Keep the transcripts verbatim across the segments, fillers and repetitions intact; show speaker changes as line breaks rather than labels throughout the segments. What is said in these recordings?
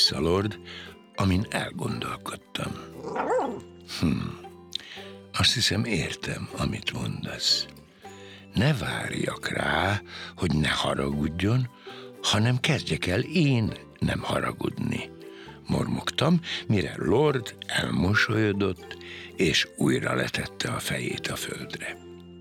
vissza, Lord, amin elgondolkodtam. Hm, azt hiszem értem, amit mondasz. Ne várjak rá, hogy ne haragudjon, hanem kezdjek el én nem haragudni. Mormogtam, mire Lord elmosolyodott, és újra letette a fejét a földre.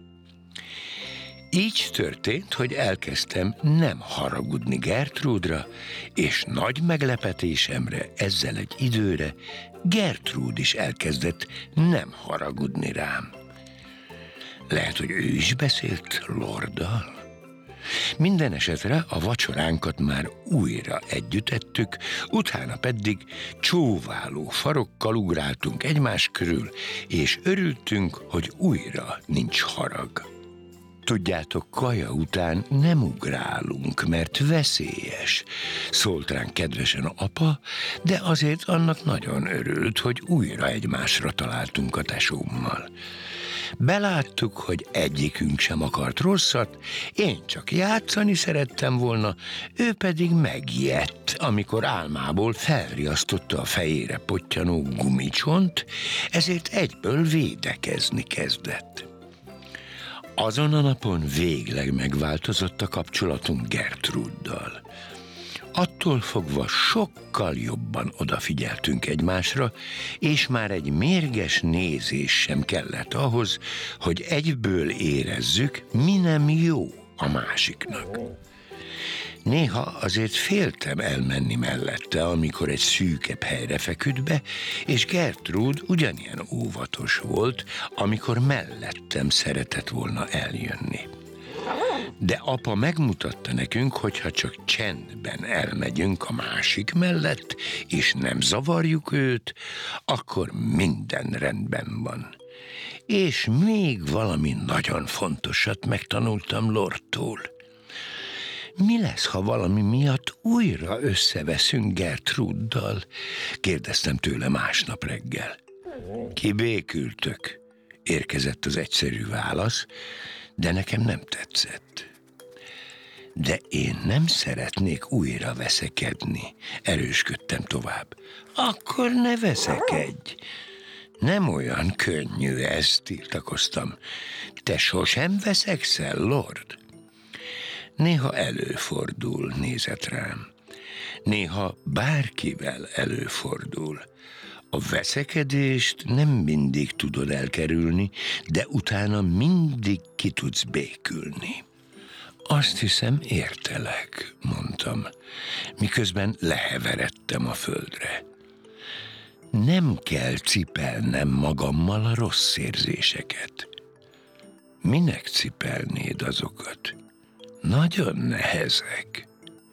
Így történt, hogy elkezdtem nem haragudni Gertrúdra, és nagy meglepetésemre ezzel egy időre Gertrúd is elkezdett nem haragudni rám. Lehet, hogy ő is beszélt Lorddal? Minden esetre a vacsoránkat már újra együtt ettük, utána pedig csóváló farokkal ugráltunk egymás körül, és örültünk, hogy újra nincs harag. Tudjátok, kaja után nem ugrálunk, mert veszélyes, szólt ránk kedvesen apa, de azért annak nagyon örült, hogy újra egymásra találtunk a tesómmal. Beláttuk, hogy egyikünk sem akart rosszat, én csak játszani szerettem volna, ő pedig megijedt, amikor álmából felriasztotta a fejére pottyanó gumicsont, ezért egyből védekezni kezdett. Azon a napon végleg megváltozott a kapcsolatunk Gertrúddal. Attól fogva sokkal jobban odafigyeltünk egymásra, és már egy mérges nézés sem kellett ahhoz, hogy egyből érezzük, mi nem jó a másiknak. Néha azért féltem elmenni mellette, amikor egy szűkebb helyre feküdt be, és Gertrúd ugyanilyen óvatos volt, amikor mellettem szeretett volna eljönni. De apa megmutatta nekünk, hogy ha csak csendben elmegyünk a másik mellett, és nem zavarjuk őt, akkor minden rendben van. És még valami nagyon fontosat megtanultam Lordtól. Mi lesz, ha valami miatt újra összeveszünk Gertrúddal? Kérdeztem tőle másnap reggel. Kibékültök, érkezett az egyszerű válasz, de nekem nem tetszett. De én nem szeretnék újra veszekedni, erősködtem tovább. Akkor ne veszekedj! Nem olyan könnyű ez, tiltakoztam. Te sosem veszekszel, Lord? Néha előfordul, nézett rám. Néha bárkivel előfordul. A veszekedést nem mindig tudod elkerülni, de utána mindig ki tudsz békülni. Azt hiszem, értelek, mondtam, miközben leheveredtem a földre. Nem kell cipelnem magammal a rossz érzéseket. Minek cipelnéd azokat? Nagyon nehezek.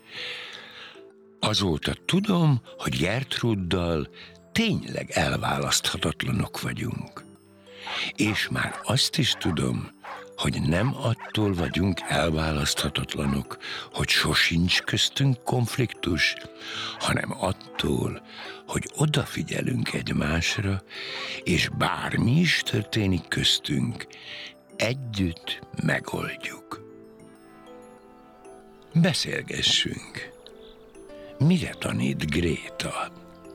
Azóta tudom, hogy Gertrúddal tényleg elválaszthatatlanok vagyunk. És már azt is tudom, hogy nem attól vagyunk elválaszthatatlanok, hogy sosincs köztünk konfliktus, hanem attól, hogy odafigyelünk egymásra, és bármi is történik köztünk, együtt megoldjuk. Beszélgessünk. Mire tanít Gréta?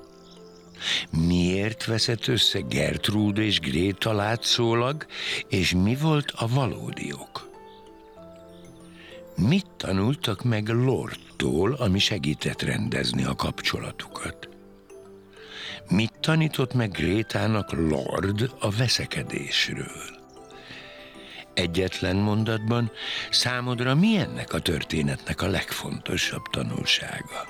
Miért veszett össze Gertrúd és Gréta látszólag, és mi volt a valódi ok? Mit tanultak meg Lordtól, ami segített rendezni a kapcsolatukat? Mit tanított meg Grétának Lord a veszekedésről? Egyetlen mondatban számodra mi ennek a történetnek a legfontosabb tanulsága?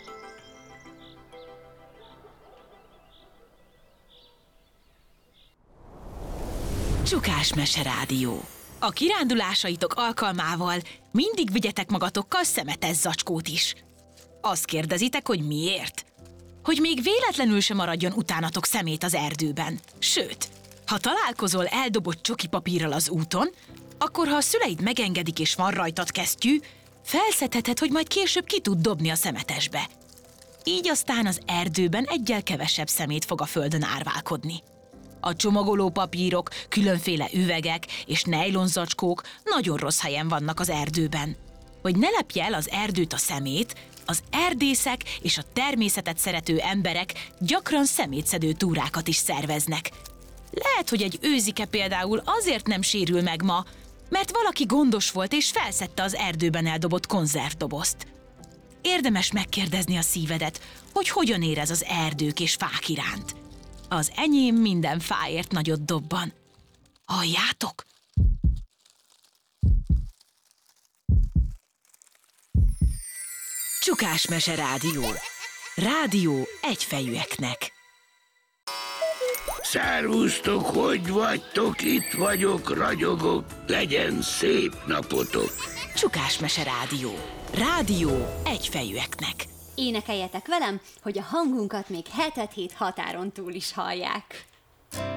Csukás Meserádió. A kirándulásaitok alkalmával mindig vigyetek magatokkal szemetes zacskót is. Azt kérdezitek, hogy miért? Hogy még véletlenül sem maradjon utánatok szemét az erdőben. Sőt, ha találkozol eldobott csokipapírral az úton, akkor ha a szüleid megengedik és van rajtad kesztyű, felszedheted, hogy majd később ki tud dobni a szemetesbe. Így aztán az erdőben egyel kevesebb szemét fog a földön árválkodni. A csomagoló papírok, különféle üvegek és nejlonzacskók nagyon rossz helyen vannak az erdőben. Hogy ne lepje el az erdőt a szemét, Az erdészek és a természetet szerető emberek gyakran szemétszedő túrákat is szerveznek. Lehet, hogy egy őzike például azért nem sérül meg ma, mert valaki gondos volt és felszedte az erdőben eldobott konzervdobozt. Érdemes megkérdezni a szívedet, hogy hogyan érez az erdők és fák iránt. Az enyém minden fáért nagyot dobban. Halljátok? Csukás Mese Rádió. Rádió egyfejűeknek.
Szervusztok, hogy vagytok? Itt vagyok, ragyogok, legyen szép napotok.
Csukás Mese Rádió. Rádió egyfejűeknek.
Énekeljetek velem, hogy a hangunkat még hetet hét határon túl is hallják.